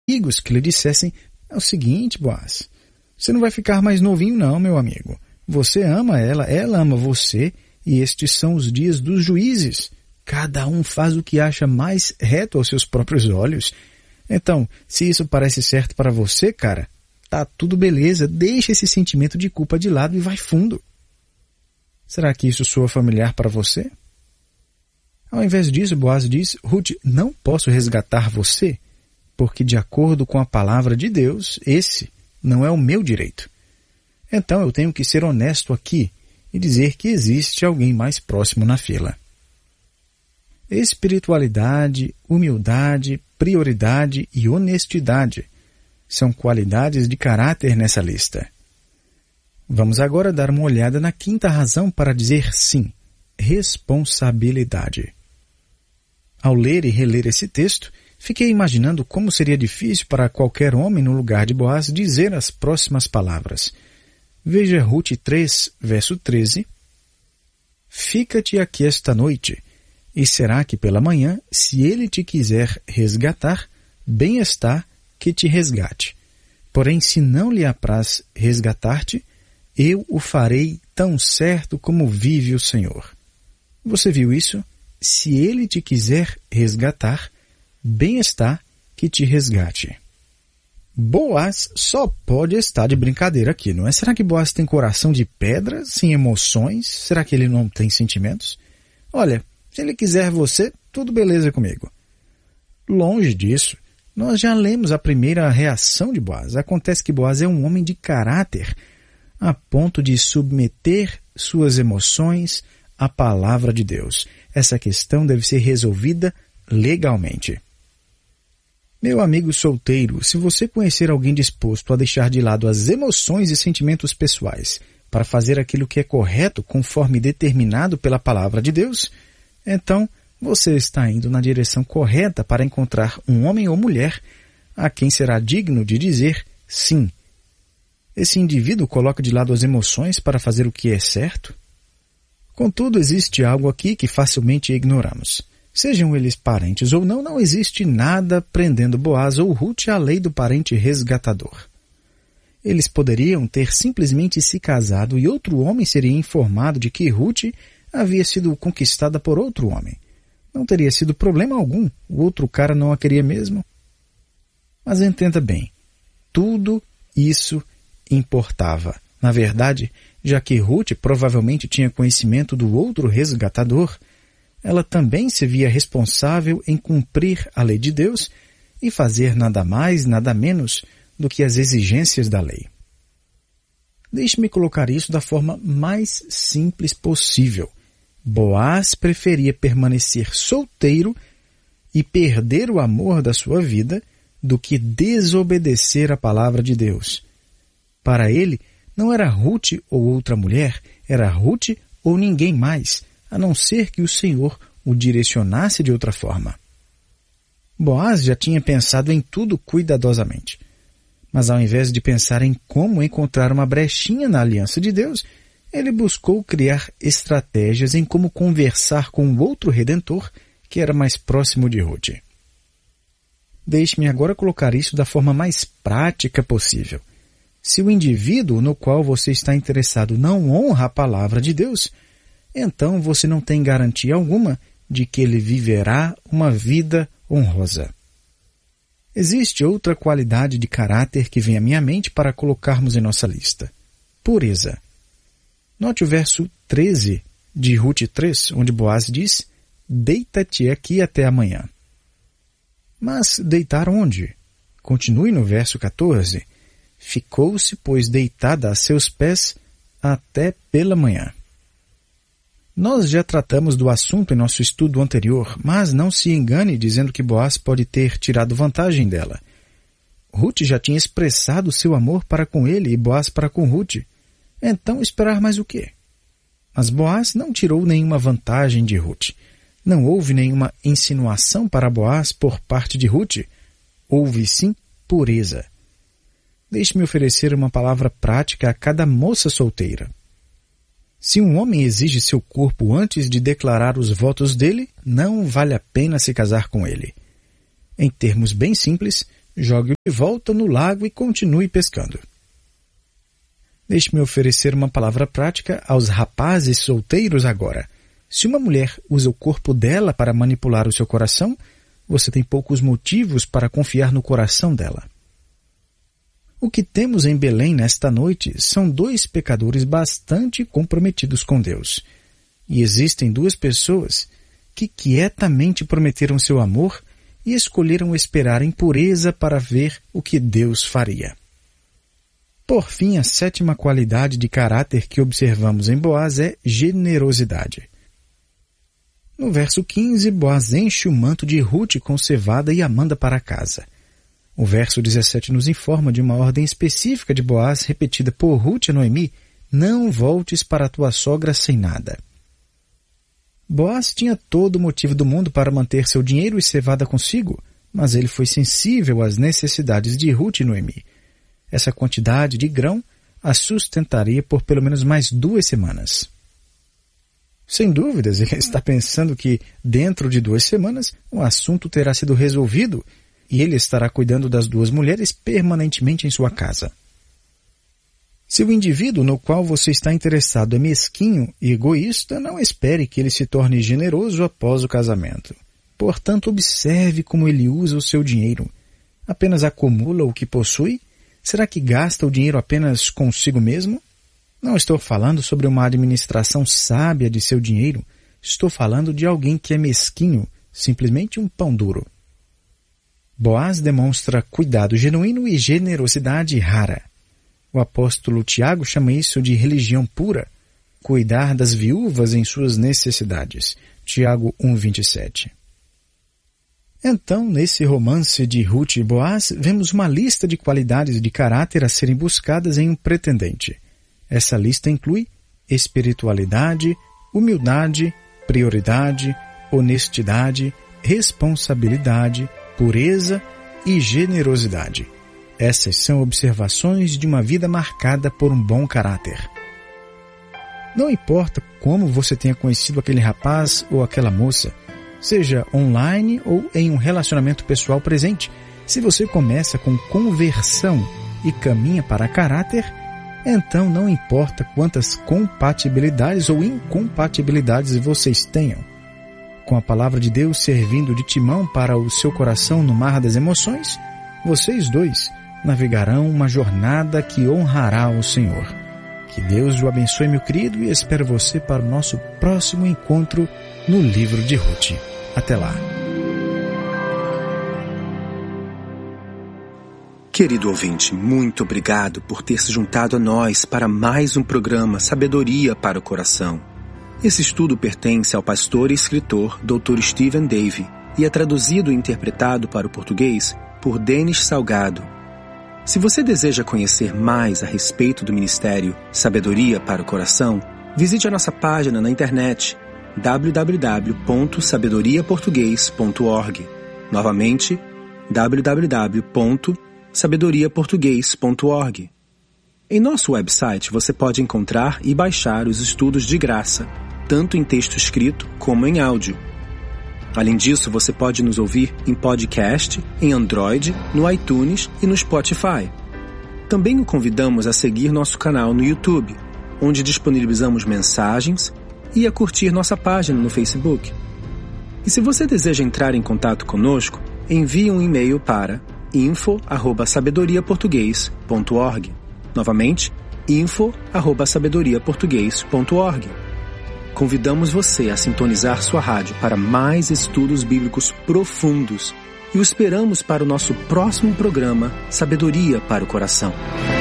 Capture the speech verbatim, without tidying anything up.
amigos que lhe dissessem: é o seguinte, Boaz, você não vai ficar mais novinho não, meu amigo. Você ama ela, ela ama você, e estes são os dias dos juízes. Cada um faz o que acha mais reto aos seus próprios olhos. Então, se isso parece certo para você, cara, tá tudo beleza, deixa esse sentimento de culpa de lado e vai fundo. Será que isso soa familiar para você? Ao invés disso, Boaz diz: Ruth, não posso resgatar você, porque de acordo com a palavra de Deus, esse não é o meu direito. Então eu tenho que ser honesto aqui e dizer que existe alguém mais próximo na fila. Espiritualidade, humildade, prioridade e honestidade são qualidades de caráter nessa lista. Vamos agora dar uma olhada na quinta razão para dizer sim: responsabilidade. Ao ler e reler esse texto, fiquei imaginando como seria difícil para qualquer homem no lugar de Boaz dizer as próximas palavras. Veja Ruth três, verso treze. Fica-te aqui esta noite, e será que pela manhã, se ele te quiser resgatar, bem está que te resgate. Porém, se não lhe apraz resgatar-te, eu o farei tão certo como vive o Senhor. Você viu isso? Se ele te quiser resgatar, bem está que te resgate. Boaz só pode estar de brincadeira aqui, não é? Será que Boaz tem coração de pedra, sem emoções? Será que ele não tem sentimentos? Olha, se ele quiser você, tudo beleza comigo. Longe disso, nós já lemos a primeira reação de Boaz. Acontece que Boaz é um homem de caráter, a ponto de submeter suas emoções à palavra de Deus. Essa questão deve ser resolvida legalmente. Meu amigo solteiro, se você conhecer alguém disposto a deixar de lado as emoções e sentimentos pessoais para fazer aquilo que é correto conforme determinado pela palavra de Deus, então você está indo na direção correta para encontrar um homem ou mulher a quem será digno de dizer sim. Esse indivíduo coloca de lado as emoções para fazer o que é certo? Contudo, existe algo aqui que facilmente ignoramos. Sejam eles parentes ou não, não existe nada prendendo Boaz ou Ruth à lei do parente resgatador. Eles poderiam ter simplesmente se casado e outro homem seria informado de que Ruth havia sido conquistada por outro homem. Não teria sido problema algum, o outro cara não a queria mesmo. Mas entenda bem, tudo isso importava. Na verdade, já que Ruth provavelmente tinha conhecimento do outro resgatador, ela também se via responsável em cumprir a lei de Deus e fazer nada mais, nada menos do que as exigências da lei. Deixe-me colocar isso da forma mais simples possível. Boaz preferia permanecer solteiro e perder o amor da sua vida do que desobedecer a palavra de Deus. Para ele, não era Ruth ou outra mulher, era Ruth ou ninguém mais, a não ser que o Senhor o direcionasse de outra forma. Boaz já tinha pensado em tudo cuidadosamente. Mas ao invés de pensar em como encontrar uma brechinha na aliança de Deus, ele buscou criar estratégias em como conversar com o outro Redentor que era mais próximo de Ruth. Deixe-me agora colocar isso da forma mais prática possível. Se o indivíduo no qual você está interessado não honra a palavra de Deus, então você não tem garantia alguma de que ele viverá uma vida honrosa. Existe outra qualidade de caráter que vem à minha mente para colocarmos em nossa lista: pureza. Note o verso treze de Ruth três, onde Boaz diz: deita-te aqui até amanhã. Mas deitar onde? Continue no verso quatorze. Ficou-se, pois, deitada a seus pés até pela manhã. Nós já tratamos do assunto em nosso estudo anterior, mas não se engane dizendo que Boaz pode ter tirado vantagem dela. Ruth já tinha expressado seu amor para com ele e Boaz para com Ruth. Então esperar mais o quê? Mas Boaz não tirou nenhuma vantagem de Ruth. Não houve nenhuma insinuação para Boaz por parte de Ruth. Houve sim pureza. Deixe-me oferecer uma palavra prática a cada moça solteira. Se um homem exige seu corpo antes de declarar os votos dele, não vale a pena se casar com ele. Em termos bem simples, jogue-o de volta no lago e continue pescando. Deixe-me oferecer uma palavra prática aos rapazes solteiros agora. Se uma mulher usa o corpo dela para manipular o seu coração, você tem poucos motivos para confiar no coração dela. O que temos em Belém nesta noite são dois pecadores bastante comprometidos com Deus. E existem duas pessoas que quietamente prometeram seu amor e escolheram esperar em pureza para ver o que Deus faria. Por fim, a sétima qualidade de caráter que observamos em Boaz é generosidade. No verso quinze, Boaz enche o manto de Ruth com cevada e a manda para casa. O verso dezessete nos informa de uma ordem específica de Boaz repetida por Ruth a Noemi: não voltes para a tua sogra sem nada. Boaz tinha todo o motivo do mundo para manter seu dinheiro e cevada consigo, mas ele foi sensível às necessidades de Ruth e Noemi. Essa quantidade de grão a sustentaria por pelo menos mais duas semanas. Sem dúvidas, ele está pensando que, dentro de duas semanas, o assunto terá sido resolvido e ele estará cuidando das duas mulheres permanentemente em sua casa. Se o indivíduo no qual você está interessado é mesquinho e egoísta, não espere que ele se torne generoso após o casamento. Portanto, observe como ele usa o seu dinheiro. Apenas acumula o que possui? Será que gasta o dinheiro apenas consigo mesmo? Não estou falando sobre uma administração sábia de seu dinheiro. Estou falando de alguém que é mesquinho, simplesmente um pão duro. Boaz demonstra cuidado genuíno e generosidade rara. O apóstolo Tiago chama isso de religião pura, cuidar das viúvas em suas necessidades. Tiago um, vinte e sete. Então, nesse romance de Ruth e Boaz, vemos uma lista de qualidades de caráter a serem buscadas em um pretendente. Essa lista inclui espiritualidade, humildade, prioridade, honestidade, responsabilidade, pureza e generosidade. Essas são observações de uma vida marcada por um bom caráter. Não importa como você tenha conhecido aquele rapaz ou aquela moça, seja online ou em um relacionamento pessoal presente, se você começa com conversão e caminha para caráter, então não importa quantas compatibilidades ou incompatibilidades vocês tenham. Com a palavra de Deus servindo de timão para o seu coração no mar das emoções, vocês dois navegarão uma jornada que honrará o Senhor. Que Deus o abençoe, meu querido, e espero você para o nosso próximo encontro no livro de Ruth. Até lá. Querido ouvinte, muito obrigado por ter se juntado a nós para mais um programa Sabedoria para o Coração. Esse estudo pertence ao pastor e escritor doutor Stephen Davey e é traduzido e interpretado para o português por Denis Salgado. Se você deseja conhecer mais a respeito do ministério Sabedoria para o Coração, visite a nossa página na internet w w w ponto sabedoria português ponto org. Novamente, w w w ponto sabedoria português ponto org. Em nosso website você pode encontrar e baixar os estudos de graça, tanto em texto escrito como em áudio. Além disso, você pode nos ouvir em podcast, em Android, no iTunes e no Spotify. Também o convidamos a seguir nosso canal no YouTube, onde disponibilizamos mensagens, e a curtir nossa página no Facebook. E se você deseja entrar em contato conosco, envie um e-mail para info arroba sabedoria português ponto org. Novamente, info arroba sabedoria português ponto org. Convidamos você a sintonizar sua rádio para mais estudos bíblicos profundos e o esperamos para o nosso próximo programa Sabedoria para o Coração.